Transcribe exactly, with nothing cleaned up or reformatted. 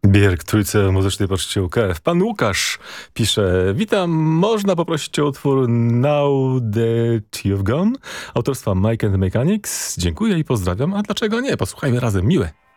Bierk, Trójce Muzycznej Poczcie U K F. Pan Łukasz pisze: witam, można poprosić o utwór Now That You've Gone autorstwa Mike and the Mechanics. Dziękuję i pozdrawiam. A dlaczego nie? Posłuchajmy razem. Miłe.